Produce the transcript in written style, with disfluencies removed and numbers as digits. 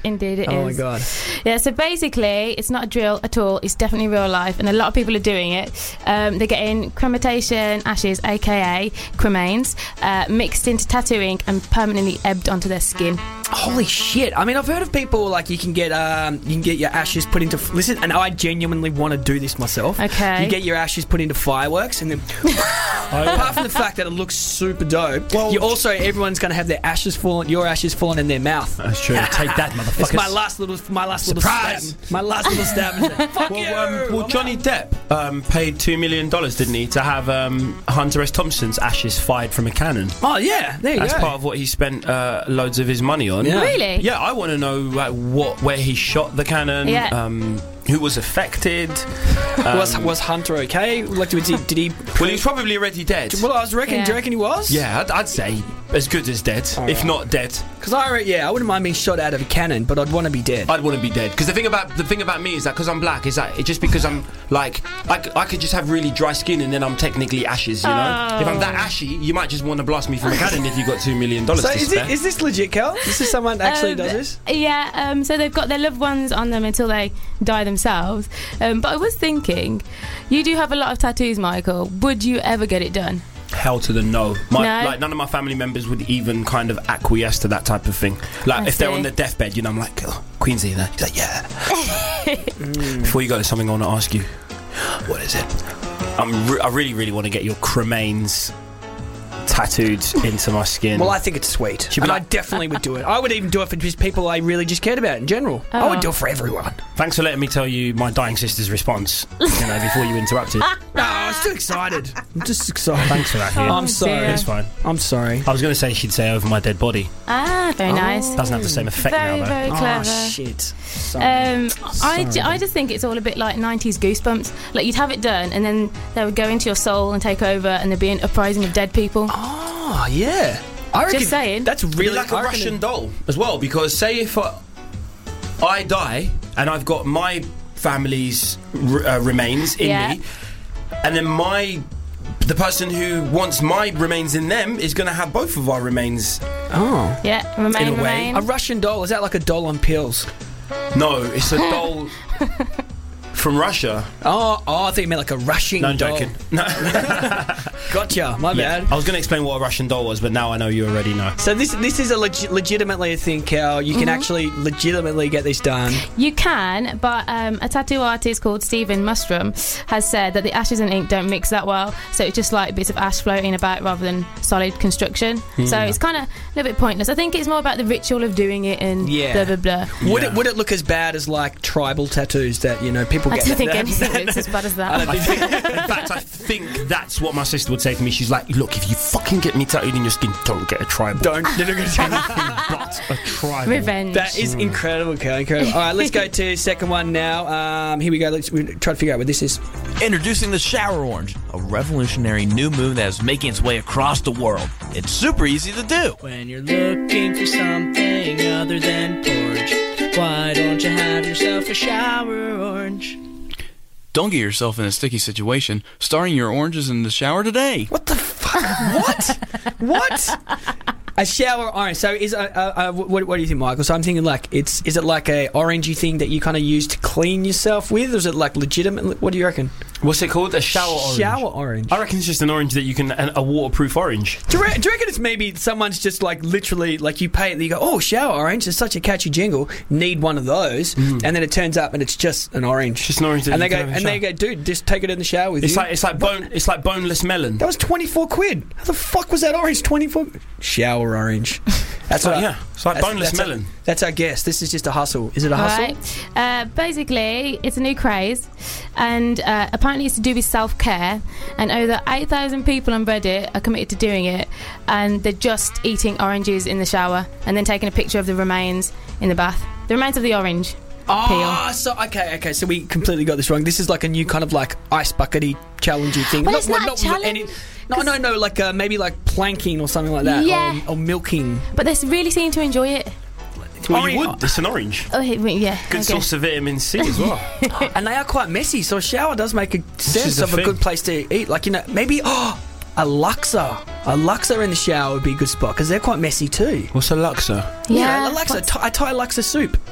indeed it is. Oh my God. Yeah, so basically, it's not a drill at all. It's definitely real life, and a lot of people are doing it. They're getting crematation ashes, aka cremains, mixed into tattoo ink and permanently ebbed onto their skin. Holy shit! I mean, I've heard of people like you can get your ashes put into. Listen, and I genuinely want to do this myself. Okay. You get your ashes put into fireworks, and then apart from the fact that it looks super dope, you also everyone's going to have your ashes falling in their mouth. That's true. Take that, motherfuckers. It's my last little Surprise. stab. My last little stab. Fuck you. Well, Johnny Depp paid $2 million, didn't he, to have Hunter S. Thompson's ashes fired from a cannon. Oh yeah, there you go. That's part of what he spent loads of his money on. Yeah. Really? Yeah, I want to know where he shot the cannon. Yeah. Who was affected? Was Hunter okay? Like, did he? Well, he was probably already dead. Well, I was reckoning. Yeah. Do you reckon he was? Yeah, I'd say as good as dead, if not dead. Because I wouldn't mind being shot out of a cannon, but I'd want to be dead. I'd want to be dead. Because the thing about me is that because I'm black, is that it's just because I'm like I could just have really dry skin and then I'm technically ashes. You know, if I'm that ashy, you might just want to blast me from a cannon if you got $2 million. So to spare. is this legit, Kel? This is someone that actually does this? Yeah, so they've got their loved ones on them until they die themselves. But I was thinking, you do have a lot of tattoos, Michael. Would you ever get it done? Hell to the no. No? Like none of my family members would even kind of acquiesce to that type of thing. Like if they're on their deathbed, you know, I'm like, oh, Queen's here. He's like, yeah. Before you go, there's something I want to ask you. What is it? I really, really want to get your cremains tattooed into my skin. Well, I think it's sweet. And I definitely would do it. I would even do it for just people I really just cared about in general. I would do it for everyone. Thanks for letting me tell you my dying sister's response, before you interrupted. No, I'm still excited. I'm just excited. Thanks for that, Hugh. I'm sorry. dear. It's fine. I'm sorry. I was going to say she'd say over my dead body. Very nice. Doesn't have the same effect Very, now, though. very clever. Oh, shit. Sorry. I just think it's all a bit like 90s Goosebumps. Like, you'd have it done, and then they would go into your soul and take over, and there'd be an uprising of dead people. Oh, yeah. I reckon Just saying. That's Really really like a Russian doll as well, because say if I die and I've got my family's remains in me, and then the person who wants my remains in them is going to have both of our remains. Oh. Yeah, remain. A Russian doll, is that like a doll on pills? No, it's a doll from Russia. Oh, I think you meant like a Russian No, I'm doll. joking. No. Gotcha, my bad. I was going to explain what a Russian doll was, but now I know you already know. So this is a legitimately a thing, Cal. You can actually legitimately get this done. You can, but a tattoo artist called Stephen Mustrum has said that the ashes and ink don't mix that well, so it's just like bits of ash floating about rather than solid construction. So it's kind of a little bit pointless. I think it's more about the ritual of doing it and blah, blah, blah. Would it look as bad as like tribal tattoos that, you know, people I get? don't think anything looks as bad as that. In fact, I think that's what my sister would say to me. She's like, look, if you fucking get me tattooed in your skin, don't get a tribal. Don't get anything but a tribal. Revenge. That is incredible, Cal. Incredible. All right, let's go to second one now. Here we go. Let's try to figure out what this is. Introducing the shower orange, a revolutionary new move that is making its way across the world. It's super easy to do. When you're looking for something other than porridge, why don't you have yourself a shower orange? Don't get yourself in a sticky situation. Starting your oranges in the shower today. What the fuck? What? A shower orange. So is what do you think, Michael? So I'm thinking like is it like a orangey thing that you kind of use to clean yourself with, or is it like legitimate? What do you reckon? What's it called? A shower orange. Shower orange. I reckon it's just an orange that you can a waterproof orange. Do you reckon it's maybe someone's just like literally like you pay it and you go, oh, shower orange, it's such a catchy jingle, need one of those, and then it turns up and it's just an orange. Just an orange that and you they can go have in the and they go, dude, just take it in the shower with it's you. It's like boneless melon. That was 24 quid. How the fuck was that orange? 24 shower orange. That's it's like boneless melon. That's our guess. This is just a hustle. Is it a hustle? Right. Basically, it's a new craze, and apparently it's to do with self-care, and over 8,000 people on Reddit are committed to doing it, and they're just eating oranges in the shower and then taking a picture of the remains in the bath. The remains of the orange. Oh, so okay. So we completely got this wrong. This is like a new kind of like ice buckety challengey thing. Well, it's not a challenge. No, like maybe like planking or something like that. Yeah. Or milking. But they really seem to enjoy it. Well, you would. It's an orange. Oh, yeah. Good source of vitamin C as well. And they are quite messy, so a shower does make a sense of a good place to eat. Like, you know, maybe a Luxor. A Luxor in the shower would be a good spot because they're quite messy too. What's a Luxor? Yeah. A Thai Luxor soup.